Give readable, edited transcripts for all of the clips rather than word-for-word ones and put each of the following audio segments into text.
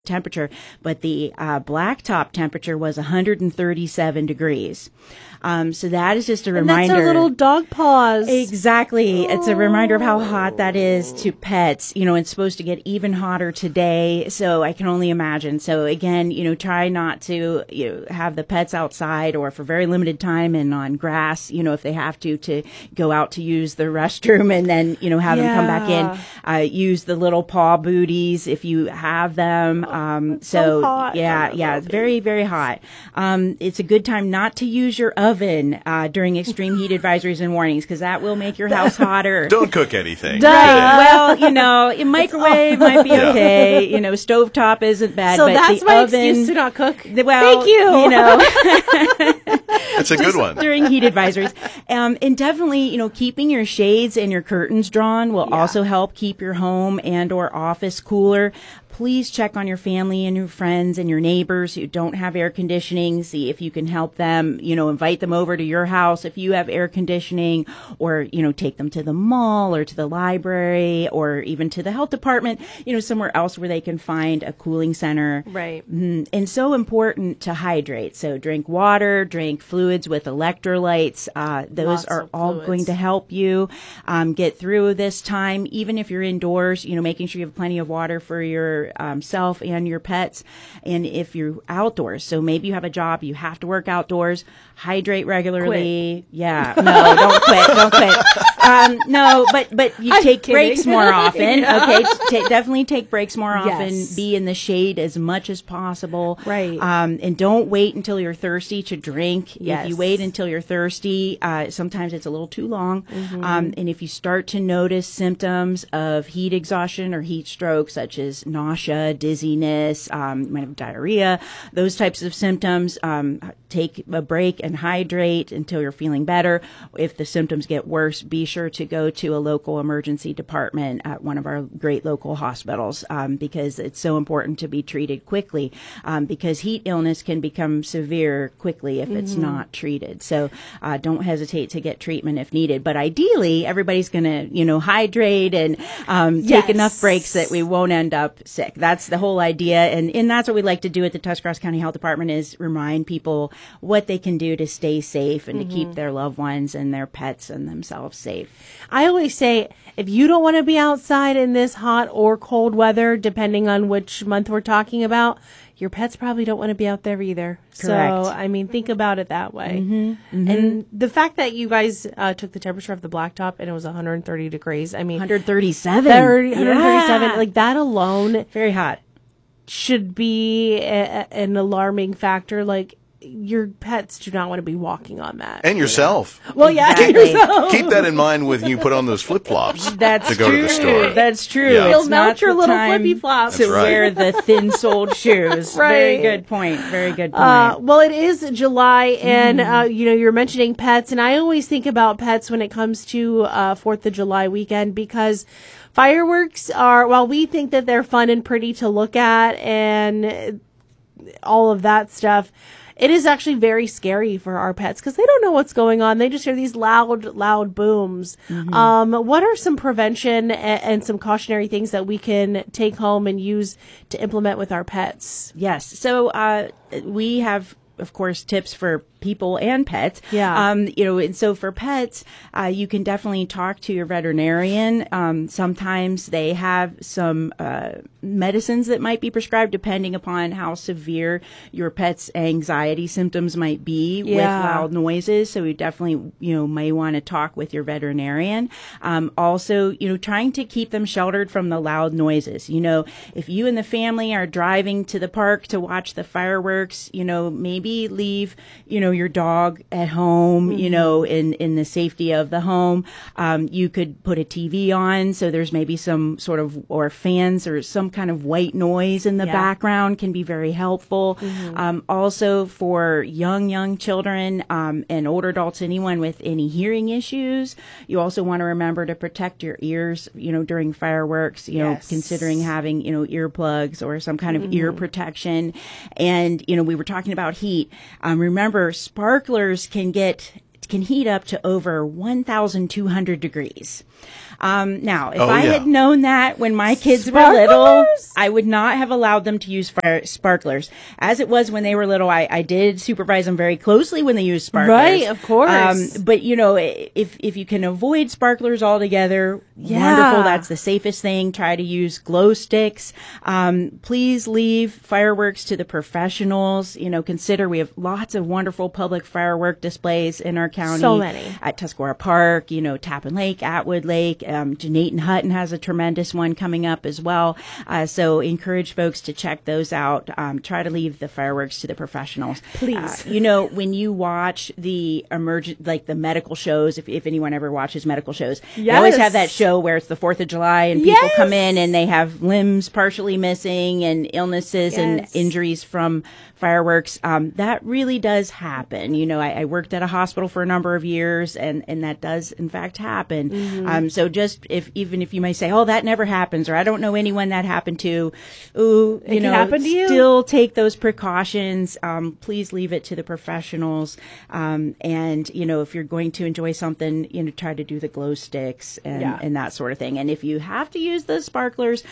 temperature, but the blacktop temperature was 137 degrees. So that is just a reminder. That's our little dog paws. Exactly. It's a reminder of how hot that is to pets. It's supposed to get even hotter today. So I can only imagine. So again, try not to have the pets outside or for very limited time and on grass, if they have to go out to use the restroom and then, have them come back in. Use the little paw booties if you have them. So hot. Yeah. It's very, very hot. It's a good time not to use your oven during extreme heat advisories and warnings because that will make your house hotter. Don't cook anything. Right. Well, a microwave might be okay. Stovetop isn't bad. So but that's the my oven, excuse to not cook. Well, thank you. That's a good one. During heat advisories. And definitely, keeping your shades and your curtains drawn will also help keep your home and or office cooler. Please check on your family and your friends and your neighbors who don't have air conditioning. See if you can help them, invite them over to your house if you have air conditioning or, take them to the mall or to the library or even to the health department, somewhere else where they can find a cooling center. Right. And so important to hydrate. So drink water, drink fluids with electrolytes. Those Lots are of all fluids. going to help you get through this time, even if you're indoors, making sure you have plenty of water for your self and your pets. And if you're outdoors, so maybe you have a job, you have to work outdoors, hydrate regularly. Quit. Yeah. No, don't quit. No, but you take breaks more often. Yeah. Okay. Definitely take breaks more often. Yes. Be in the shade as much as possible. Right. And don't wait until you're thirsty to drink. Yes. If you wait until you're thirsty, sometimes it's a little too long. Mm-hmm. And if you start to notice symptoms of heat exhaustion or heat stroke, such as nausea, dizziness, you might have diarrhea, those types of symptoms, take a break and hydrate until you're feeling better. If the symptoms get worse, be sure to go to a local emergency department at one of our great local hospitals because it's so important to be treated quickly because heat illness can become severe quickly if it's not treated. So don't hesitate to get treatment if needed. But ideally, everybody's going to, hydrate and take enough breaks that we won't end up sick. That's the whole idea. And that's what we like to do at the Tuscarawas County Health Department is remind people what they can do to stay safe and to keep their loved ones and their pets and themselves safe. I always say, if you don't want to be outside in this hot or cold weather, depending on which month we're talking about, your pets probably don't want to be out there either. Correct. So, think about it that way. And the fact that you guys took the temperature of the blacktop and it was 130 degrees, 137. 137, like that alone Very hot. should be an alarming factor. Like, your pets do not want to be walking on that. And yourself. Well, yeah, Exactly. yourself. Keep that in mind when you put on those flip-flops That's to go true. to the store. That's true. Yeah. It's You'll melt not your the little time flippy flops. to That's right. wear the thin-soled shoes. Very Right. good point. Very good point. Well, it is July, and you're mentioning pets, and I always think about pets when it comes to 4th of July weekend because fireworks are, while we think that they're fun and pretty to look at and all of that stuff, it is actually very scary for our pets because they don't know what's going on. They just hear these loud booms. What are some prevention and some cautionary things that we can take home and use to implement with our pets? Yes. So we have, of course, tips for people and pets. Yeah. And so for pets, you can definitely talk to your veterinarian. Sometimes they have some medicines that might be prescribed depending upon how severe your pet's anxiety symptoms might be with loud noises. So you definitely, may want to talk with your veterinarian. Also, trying to keep them sheltered from the loud noises. If you and the family are driving to the park to watch the fireworks, maybe leave, your dog at home, in the safety of the home. You could put a TV on. So there's maybe some sort of, or fans or some kind of white noise in the background can be very helpful. Also for young children, and older adults, anyone with any hearing issues, you also want to remember to protect your ears, during fireworks, considering having, earplugs or some kind of ear protection. And, we were talking about heat. Remember, sparklers can get can heat up to over 1,200 degrees. Now, if Oh, I yeah. had known that when my kids were little, I would not have allowed them to use sparklers. As it was when they were little, I did supervise them very closely when they used sparklers. Right, of course. But you know, if you can avoid sparklers altogether, wonderful. That's the safest thing. Try to use glow sticks. Please leave fireworks to the professionals. You know, consider we have lots of wonderful public firework displays in our county. So many. At Tuscarora Park, you know, Tappan Lake, Atwood Lake, Jeanette and Hutton has a tremendous one coming up as well. So encourage folks to check those out. Try to leave the fireworks to the professionals. Please. You know, when you watch the the medical shows, if anyone ever watches medical shows, they always have that show where it's the 4th of July and people come in and they have limbs partially missing and illnesses and injuries from fireworks. That really does happen. You know, I worked at a hospital for a number of years and that does in fact happen. So just even if you may say, oh, that never happens, or I don't know anyone that happened to, you know, happen to you. Still take those precautions. Please leave it to the professionals. And, you know, if you're going to enjoy something, you know, try to do the glow sticks and that sort of thing. And if you have to use the sparklers,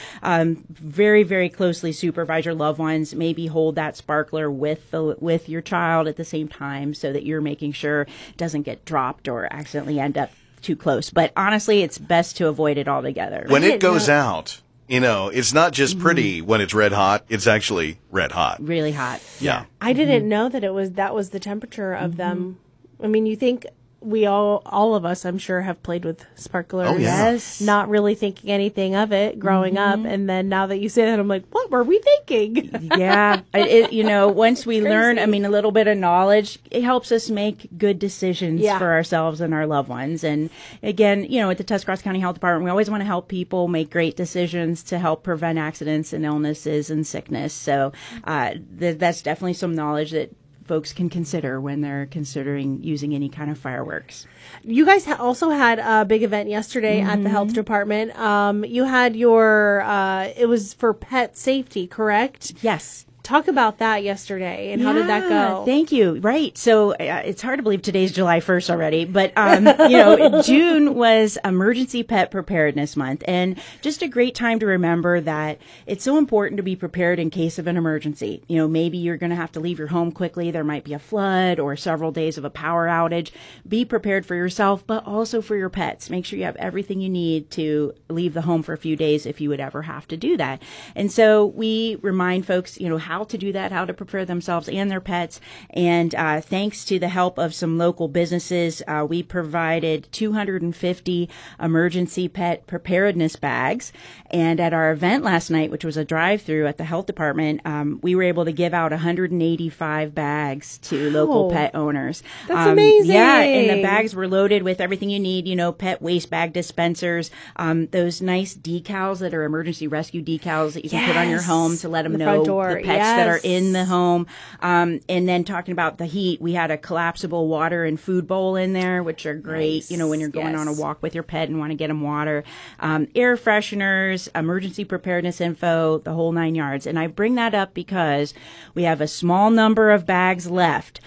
very, very closely supervise your loved ones. Maybe hold that sparkler with your child at the same time so that you're making sure it doesn't get dropped or accidentally end up too close. But honestly, it's best to avoid it altogether. When it goes out, you know, it's not just pretty when it's red hot. It's actually red hot. Really hot. Yeah. I didn't know that that was the temperature of them. I mean, you think we all of us, I'm sure, have played with sparklers. Oh, yeah. Yes. Not really thinking anything of it growing up. And then now that you say that, I'm like, what were we thinking? Yeah. You know, once we learn, I mean, a little bit of knowledge, it helps us make good decisions for ourselves and our loved ones. And again, you know, at the Tuscarawas County Health Department, we always want to help people make great decisions to help prevent accidents and illnesses and sickness. So that's definitely some knowledge that folks can consider when they're considering using any kind of fireworks. You guys also had a big event yesterday at the health department. You had your, it was for pet safety, correct? Yes. Talk about that yesterday and how did that go? Thank you. Right. So it's hard to believe today's July 1st already, but, you know, June was Emergency Pet Preparedness Month, and just a great time to remember that it's so important to be prepared in case of an emergency. You know, maybe you're going to have to leave your home quickly. There might be a flood or several days of a power outage. Be prepared for yourself, but also for your pets. Make sure you have everything you need to leave the home for a few days if you would ever have to do that. And so we remind folks, you know, how to do that, how to prepare themselves and their pets. And thanks to the help of some local businesses, we provided 250 emergency pet preparedness bags. And at our event last night, which was a drive-through at the health department, we were able to give out 185 bags to local pet owners. That's amazing. Yeah, and the bags were loaded with everything you need, you know, pet waste bag dispensers, those nice decals that are emergency rescue decals that you can put on your home to let them know the pets that are in the home. And then talking about the heat, we had a collapsible water and food bowl in there, which are great, you know, when you're going on a walk with your pet and want to get them water. Air fresheners, emergency preparedness info, the whole 9 yards. And I bring that up because we have a small number of bags left.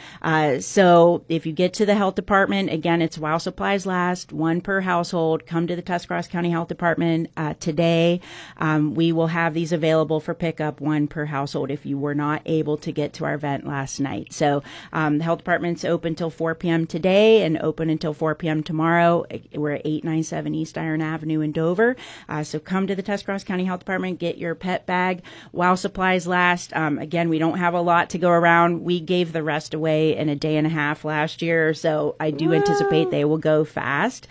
So if you get to the health department, again, it's while supplies last, one per household. Come to the Tuscarawas County Health Department today. We will have these available for pickup, one per household if you were not able to get to our event last night. So the health department's open till 4 p.m. today and open until 4 p.m. tomorrow. We're at 897 East Iron Avenue in Dover. So come to the Tuscarawas County Health Department, get your pet bag while supplies last. Again, we don't have a lot to go around. We gave the rest away in a day and a half last year, so I do anticipate they will go fast.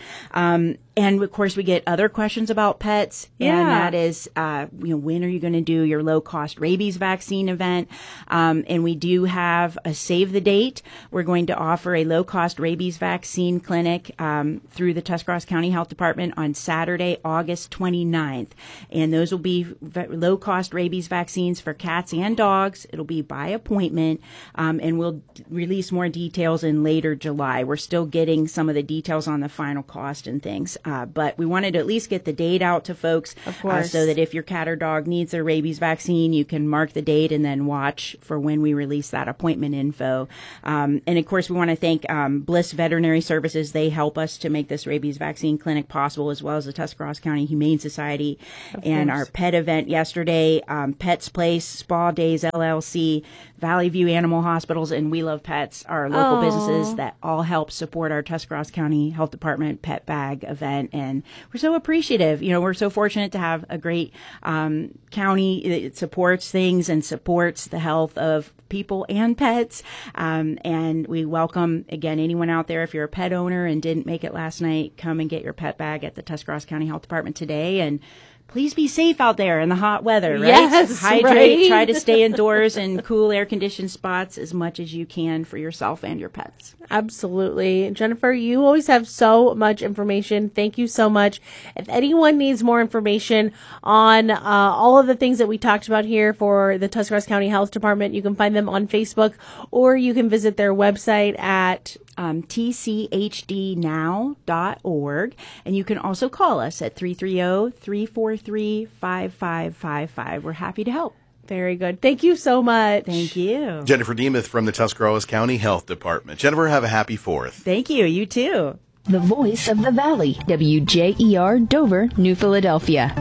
And of course, we get other questions about pets, and that is, you know, when are you going to do your low-cost rabies vaccine event? And we do have a save the date. We're going to offer a low-cost rabies vaccine clinic through the Tuscarawas County Health Department on Saturday, August 29th. And those will be low-cost rabies vaccines for cats and dogs. It'll be by appointment, and we'll release more details in later July. We're still getting some of the details on the final cost and things. But we wanted to at least get the date out to folks, of course, so that if your cat or dog needs their rabies vaccine, you can mark the date and then watch for when we release that appointment info. And of course, we want to thank Bliss Veterinary Services. They help us to make this rabies vaccine clinic possible, as well as the Tuscarawas County Humane Society and our pet event yesterday, Pets Place, Spa Days LLC, Valley View Animal Hospitals, and We Love Pets are local businesses that all help support our Tuscarawas County Health Department Pet Bag event. And we're so appreciative. We're so fortunate to have a great county that supports things and supports the health of people and pets. And we welcome, again, anyone out there, if you're a pet owner and didn't make it last night, come and get your pet bag at the Tuscarawas County Health Department today. And please be safe out there in the hot weather, right? Yes, hydrate, right? Try to stay indoors in cool air-conditioned spots as much as you can for yourself and your pets. Absolutely. Jennifer, you always have so much information. Thank you so much. If anyone needs more information on all of the things that we talked about here for the Tuscarawas County Health Department, you can find them on Facebook, or you can visit their website at tchdnow.org. And you can also call us at 330-343-5555. We're happy to help. Very good. Thank you so much. Thank you. Jennifer Demuth from the Tuscarawas County Health Department. Jennifer, have a happy 4th. Thank you. You too. The voice of the valley, WJER Dover, New Philadelphia.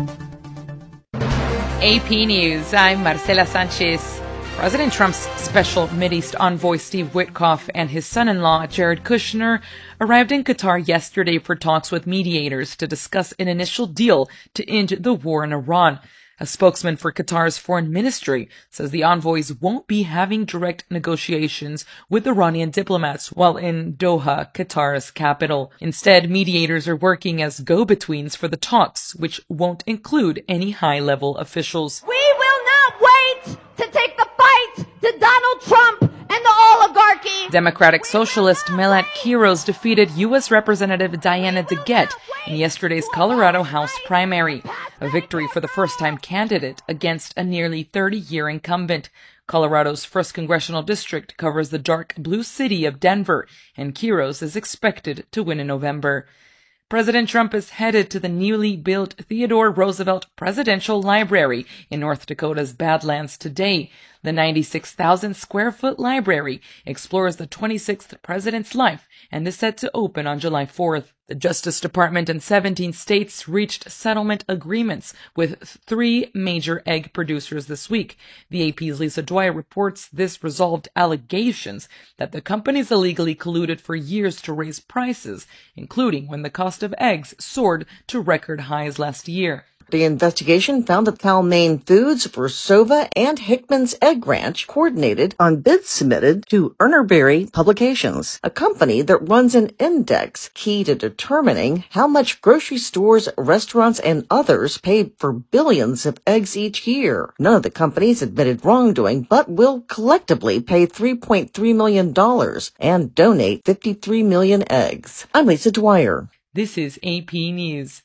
AP News, I'm Marcela Sanchez. President Trump's special Mideast envoy Steve Witkoff and his son-in-law Jared Kushner arrived in Qatar yesterday for talks with mediators to discuss an initial deal to end the war in Iran. A spokesman for Qatar's foreign ministry says the envoys won't be having direct negotiations with Iranian diplomats while in Doha, Qatar's capital. Instead, mediators are working as go-betweens for the talks, which won't include any high-level officials. We will not wait to take the fight to Donald Trump and the oligarchy. Democratic Socialist Melat Quiros defeated U.S. Representative Diana DeGette in yesterday's Colorado House primary, a victory for the first-time candidate against a nearly 30-year incumbent. Colorado's 1st congressional district covers the dark blue city of Denver, and Quiros is expected to win in November. President Trump is headed to the newly built Theodore Roosevelt Presidential Library in North Dakota's Badlands today. The 96,000-square-foot library explores the 26th president's life and is set to open on July 4th. The Justice Department and 17 states reached settlement agreements with 3 major egg producers this week. The AP's Lisa Dwyer reports this resolved allegations that the companies illegally colluded for years to raise prices, including when the cost of eggs soared to record highs last year. The investigation found that Cal-Maine Foods, Versova, and Hickman's Egg Ranch coordinated on bids submitted to Urnerberry Publications, a company that runs an index key to determining how much grocery stores, restaurants, and others paid for billions of eggs each year. None of the companies admitted wrongdoing, but will collectively pay $3.3 million and donate 53 million eggs. I'm Lisa Dwyer. This is AP News.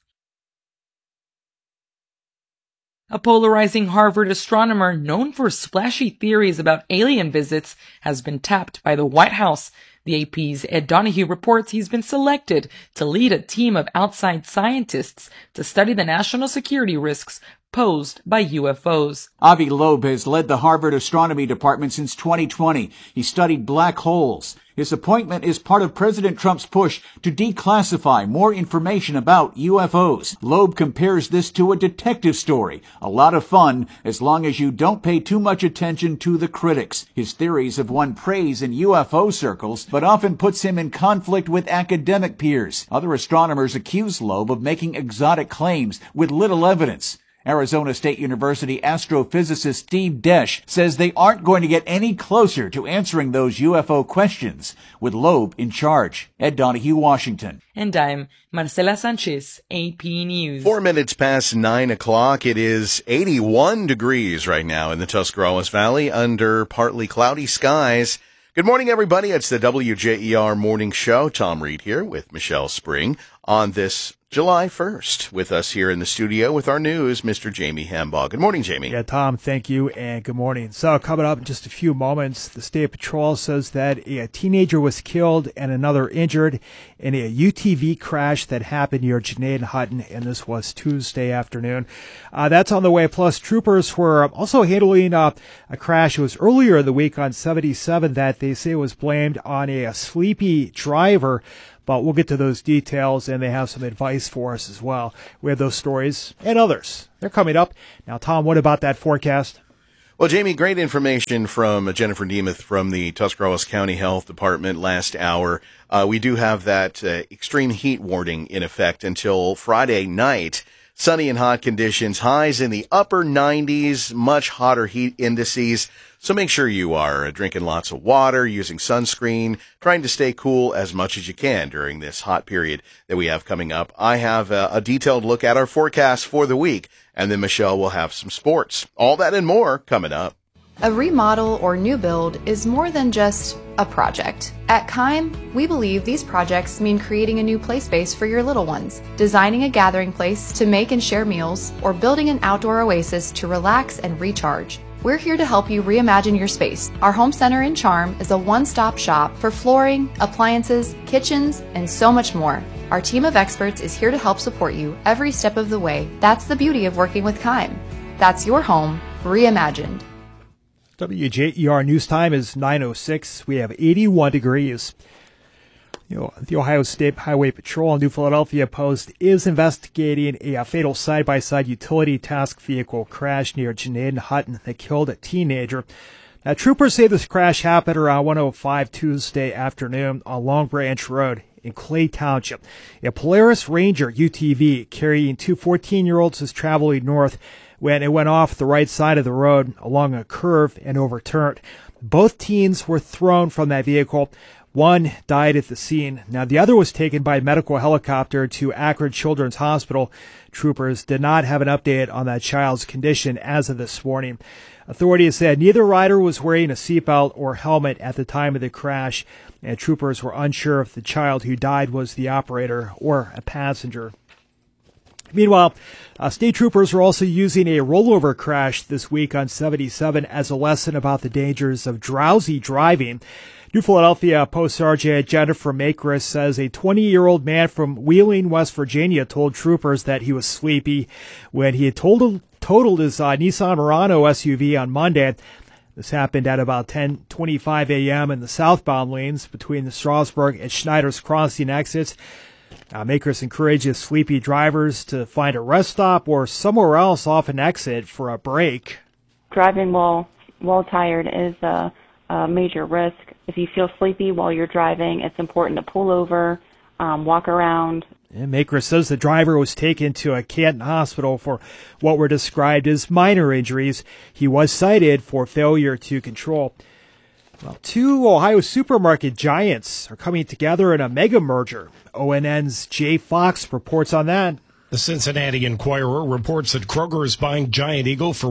A polarizing Harvard astronomer known for splashy theories about alien visits has been tapped by the White House. The AP's Ed Donahue reports he's been selected to lead a team of outside scientists to study the national security risks posed by UFOs. Avi Loeb has led the Harvard Astronomy Department since 2020. He studied black holes. His appointment is part of President Trump's push to declassify more information about UFOs. Loeb compares this to a detective story. A lot of fun, as long as you don't pay too much attention to the critics. His theories have won praise in UFO circles, but often puts him in conflict with academic peers. Other astronomers accuse Loeb of making exotic claims with little evidence. Arizona State University astrophysicist Steve Desch says they aren't going to get any closer to answering those UFO questions, with Loeb in charge. Ed Donahue, Washington. And I'm Marcela Sanchez, AP News. 4 minutes past 9 o'clock. It is 81 degrees right now in the Tuscarawas Valley under partly cloudy skies. Good morning, everybody. It's the WJER Morning Show. Tom Reed here with Michelle Spring on this July 1st. With us here in the studio with our news, Mr. Jamie Hambaugh. Good morning, Jamie. Yeah, Tom, thank you, and good morning. So coming up in just a few moments, the State Patrol says that a teenager was killed and another injured in a UTV crash that happened near Janae and Hutton, and this was Tuesday afternoon. That's on the way. Plus, troopers were also handling a crash. It was earlier in the week on 77 that they say was blamed on a sleepy driver. But we'll get to those details, and they have some advice for us as well. We have those stories and others. They're coming up. Now, Tom, what about that forecast? Well, Jamie, great information from Jennifer Demuth from the Tuscarawas County Health Department last hour. We do have that extreme heat warning in effect until Friday night. Sunny and hot conditions, highs in the upper 90s, much hotter heat indices. So make sure you are drinking lots of water, using sunscreen, trying to stay cool as much as you can during this hot period that we have coming up. I have a detailed look at our forecast for the week, and then Michelle will have some sports. All that and more coming up. A remodel or new build is more than just a project. At Kime, we believe these projects mean creating a new play space for your little ones, designing a gathering place to make and share meals, or building an outdoor oasis to relax and recharge. We're here to help you reimagine your space. Our home center in Charm is a one-stop shop for flooring, appliances, kitchens, and so much more. Our team of experts is here to help support you every step of the way. That's the beauty of working with Kime. That's your home reimagined. WJER news time is 9:06. We have 81 degrees. The Ohio State Highway Patrol and New Philadelphia Post is investigating a fatal side-by-side utility task vehicle crash near Janae and Hutton that killed a teenager. Now, troopers say this crash happened around 1:05 Tuesday afternoon on Long Branch Road in Clay Township. A Polaris Ranger UTV carrying two 14-year-olds was traveling north when it went off the right side of the road along a curve and overturned. Both teens were thrown from that vehicle. One died at the scene. Now, the other was taken by medical helicopter to Akron Children's Hospital. Troopers did not have an update on that child's condition as of this morning. Authorities said neither rider was wearing a seatbelt or helmet at the time of the crash, and troopers were unsure if the child who died was the operator or a passenger. Meanwhile, state troopers are also using a rollover crash this week on 77 as a lesson about the dangers of drowsy driving. New Philadelphia Post Sergeant Jennifer Makris says a 20-year-old man from Wheeling, West Virginia, told troopers that he was sleepy when he had totaled his Nissan Murano SUV on Monday. This happened at about 10:25 a.m. in the southbound lanes between the Strasburg and Schneider's Crossing exits. Makris encourages sleepy drivers to find a rest stop or somewhere else off an exit for a break. Driving while tired is a major risk. If you feel sleepy while you're driving, it's important to pull over, walk around. And Makris says the driver was taken to a Canton hospital for what were described as minor injuries. He was cited for failure to control. Well, two Ohio supermarket giants are coming together in a mega merger. ONN's Jay Fox reports on that. The Cincinnati Enquirer reports that Kroger is buying Giant Eagle for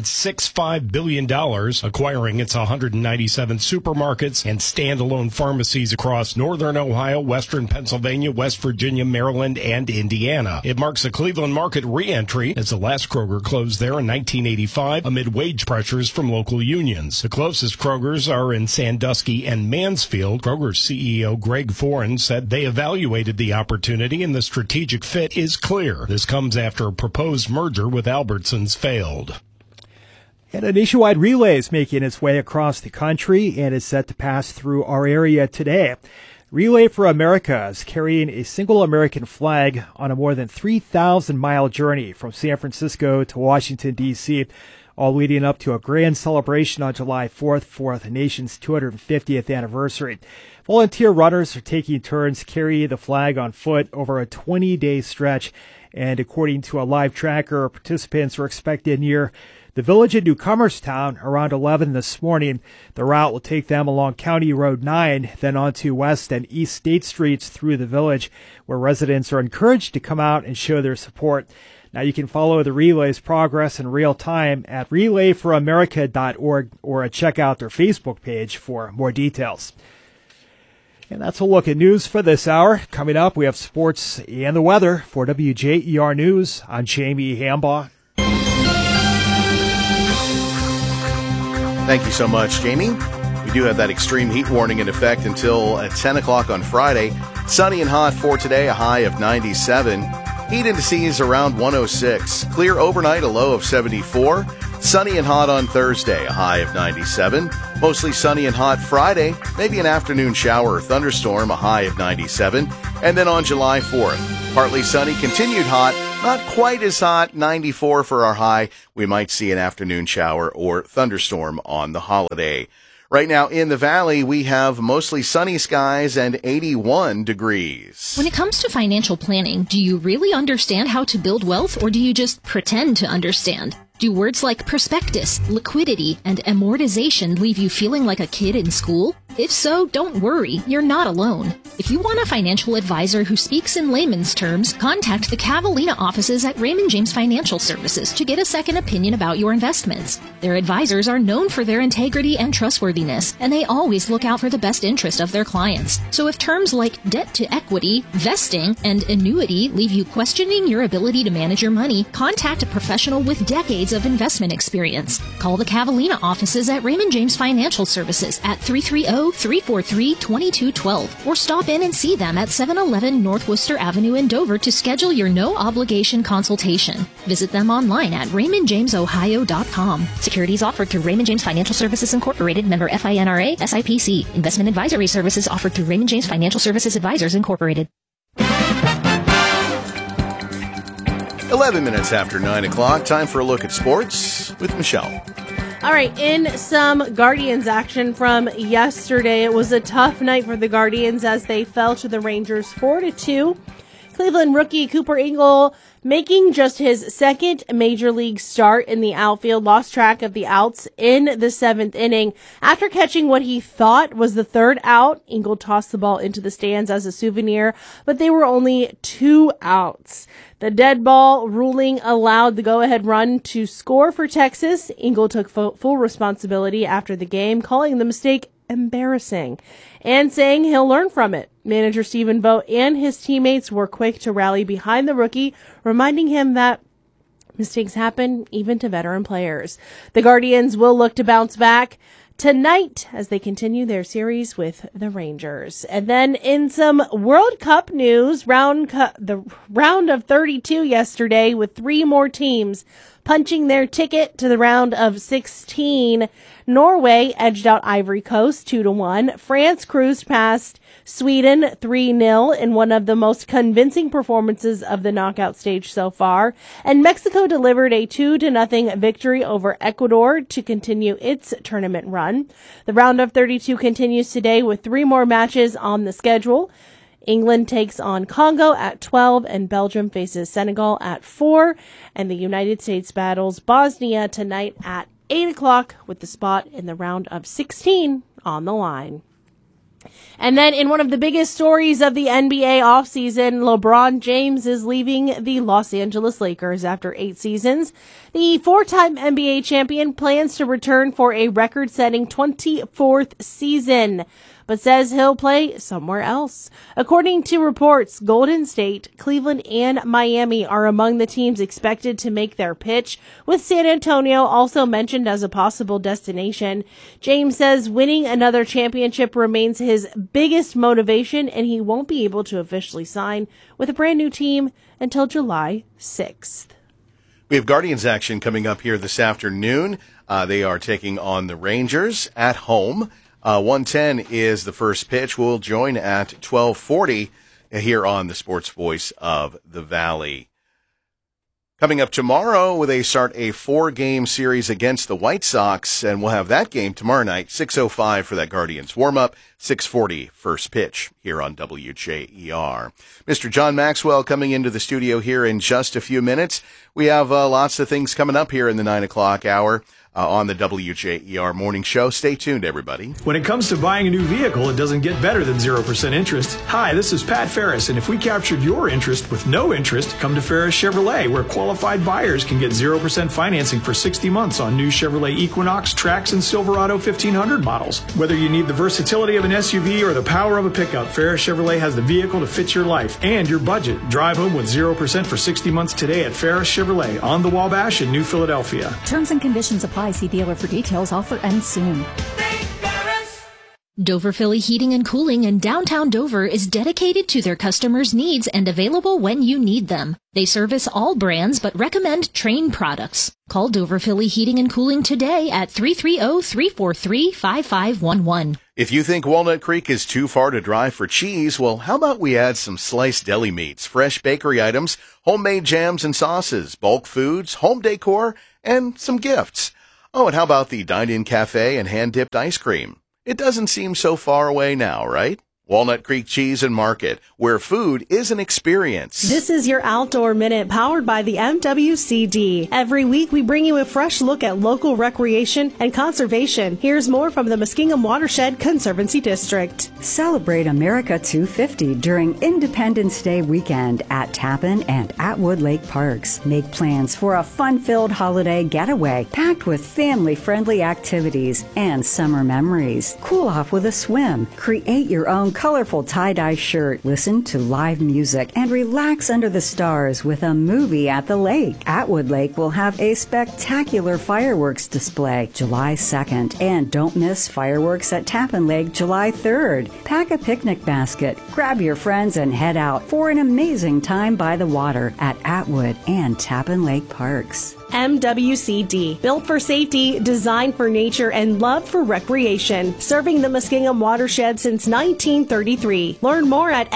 $1.65 billion, acquiring its 197 supermarkets and standalone pharmacies across northern Ohio, western Pennsylvania, West Virginia, Maryland, and Indiana. It marks a Cleveland market re-entry, as the last Kroger closed there in 1985 amid wage pressures from local unions. The closest Krogers are in Sandusky and Mansfield. Kroger's CEO Greg Foran said they evaluated the opportunity and the strategic fit is clear. This comes after a proposed merger with Albertsons failed. And a nationwide relay is making its way across the country and is set to pass through our area today. Relay for America is carrying a single American flag on a more than 3,000-mile journey from San Francisco to Washington, D.C., all leading up to a grand celebration on July 4th for the nation's 250th anniversary. Volunteer runners are taking turns carrying the flag on foot over a 20-day stretch, and according to a live tracker, participants are expected near the village of Newcomerstown around 11 this morning. The route will take them along County Road 9, then onto West and East State Streets through the village, where residents are encouraged to come out and show their support. Now, you can follow the relay's progress in real time at relayforamerica.org or check out their Facebook page for more details. And that's a look at news for this hour. Coming up, we have sports and the weather. For WJER News, I'm Jamie Hambaugh. Thank you so much, Jamie. We do have that extreme heat warning in effect until at 10 o'clock on Friday. Sunny and hot for today, a high of 97. Heat indices around 106. Clear overnight, a low of 74. Sunny and hot on Thursday, a high of 97. Mostly sunny and hot Friday, maybe an afternoon shower or thunderstorm, a high of 97. And then on July 4th, partly sunny, continued hot, not quite as hot, 94 for our high. We might see an afternoon shower or thunderstorm on the holiday. Right now in the valley, we have mostly sunny skies and 81 degrees. When it comes to financial planning, do you really understand how to build wealth, or do you just pretend to understand? Do words like prospectus, liquidity, and amortization leave you feeling like a kid in school? If so, don't worry, you're not alone. If you want a financial advisor who speaks in layman's terms, contact the Cavallina offices at Raymond James Financial Services to get a second opinion about your investments. Their advisors are known for their integrity and trustworthiness, and they always look out for the best interest of their clients. So if terms like debt to equity, vesting, and annuity leave you questioning your ability to manage your money, contact a professional with decades of investment experience. Call the Cavallina offices at Raymond James Financial Services at 330-343-2212 or stop in and see them at 711 North Worcester Avenue in Dover to schedule your no-obligation consultation. Visit them online at raymondjamesohio.com. Securities offered through Raymond James Financial Services Incorporated, member FINRA, SIPC. Investment advisory services offered through Raymond James Financial Services Advisors Incorporated. 11 minutes after 9 o'clock, time for a look at sports with Michelle. All right, in some Guardians action from yesterday, it was a tough night for the Guardians as they fell to the Rangers 4-2. Cleveland rookie Cooper Ingle, making just his second major league start in the outfield, lost track of the outs in the seventh inning. After catching what he thought was the third out, Ingle tossed the ball into the stands as a souvenir, but they were only 2 outs. The dead ball ruling allowed the go-ahead run to score for Texas. Ingle took full responsibility after the game, calling the mistake embarrassing and saying he'll learn from it. Manager Stephen Vogt and his teammates were quick to rally behind the rookie, reminding him that mistakes happen even to veteran players. The Guardians will look to bounce back tonight as they continue their series with the Rangers. And then in some World Cup news, the round of 32 yesterday with 3 more teams punching their ticket to the round of 16. Norway edged out Ivory Coast 2-1. France cruised past Sweden 3-0 in one of the most convincing performances of the knockout stage so far. And Mexico delivered a 2-0 victory over Ecuador to continue its tournament run. The round of 32 continues today with 3 more matches on the schedule. England takes on Congo at 12 and Belgium faces Senegal at 4. And the United States battles Bosnia tonight at 8 o'clock with the spot in the round of 16 on the line. And then in one of the biggest stories of the NBA offseason, LeBron James is leaving the Los Angeles Lakers after 8 seasons. The 4-time NBA champion plans to return for a record-setting 24th season, but says he'll play somewhere else. According to reports, Golden State, Cleveland, and Miami are among the teams expected to make their pitch, with San Antonio also mentioned as a possible destination. James says winning another championship remains his biggest motivation, and he won't be able to officially sign with a brand new team until July 6th. We have Guardians action coming up here this afternoon. They are taking on the Rangers at home. 1:10 is the first pitch. We'll join at 12:40 here on the Sports Voice of the Valley. Coming up tomorrow, they start a 4-game series against the White Sox, and we'll have that game tomorrow night, 6:05 for that Guardians warm-up, 6:40 first pitch here on WJER. Mr. John Maxwell coming into the studio here in just a few minutes. We have lots of things coming up here in the 9 o'clock hour. on the WJER Morning Show. Stay tuned, everybody. When it comes to buying a new vehicle, it doesn't get better than 0% interest. Hi, this is Pat Ferris, and if we captured your interest with no interest, come to Ferris Chevrolet, where qualified buyers can get 0% financing for 60 months on new Chevrolet Equinox, Trax, and Silverado 1500 models. Whether you need the versatility of an SUV or the power of a pickup, Ferris Chevrolet has the vehicle to fit your life and your budget. Drive home with 0% for 60 months today at Ferris Chevrolet on the Wabash in New Philadelphia. Terms and conditions apply. See dealer for details. Offer ends soon. Dover Philly Heating and Cooling in downtown Dover is dedicated to their customers' needs and available when you need them. They service all brands but recommend Trane products. Call Dover Philly Heating and Cooling today at 330-343-5511. If you think Walnut Creek is too far to drive for cheese, well, how about we add some sliced deli meats, fresh bakery items, homemade jams and sauces, bulk foods, home decor, and some gifts. Oh, and how about the dine-in cafe and hand-dipped ice cream? It doesn't seem so far away now, right? Walnut Creek Cheese and Market, where food is an experience. This is your Outdoor Minute, powered by the MWCD. Every week, we bring you a fresh look at local recreation and conservation. Here's more from the Muskingum Watershed Conservancy District. Celebrate America 250 during Independence Day weekend at Tappan and Atwood Lake Parks. Make plans for a fun-filled holiday getaway packed with family-friendly activities and summer memories. Cool off with a swim. Create your own colorful tie-dye shirt, listen to live music, and relax under the stars with a movie at the lake. Atwood Lake will have a spectacular fireworks display July 2nd, and don't miss fireworks at Tappan Lake July 3rd. Pack a picnic basket, grab your friends, and head out for an amazing time by the water at Atwood and Tappan Lake Parks. MWCD, built for safety, designed for nature, and loved for recreation. Serving the Muskingum watershed since 1933. Learn more at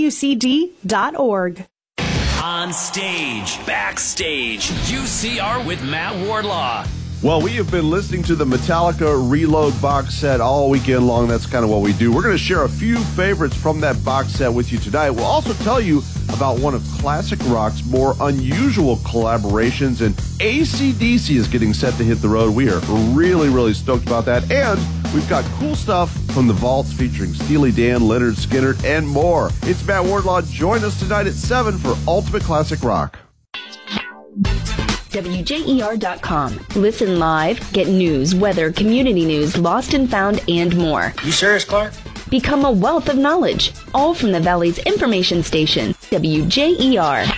MWCD.org. On stage, backstage, UCR with Matt Wardlaw. Well, we have been listening to the Metallica Reload box set all weekend long. That's kind of what we do. We're going to share a few favorites from that box set with you tonight. We'll also tell you about one of classic rock's more unusual collaborations, and AC/DC is getting set to hit the road. We are really, really stoked about that. And we've got cool stuff from the Vaults featuring Steely Dan, Lynyrd Skynyrd, and more. It's Matt Wardlaw. Join us tonight at 7 for Ultimate Classic Rock. WJER.com. Listen live, get news, weather, community news, lost and found, and more. You serious, Clark? Become a wealth of knowledge, all from the Valley's information station, WJER.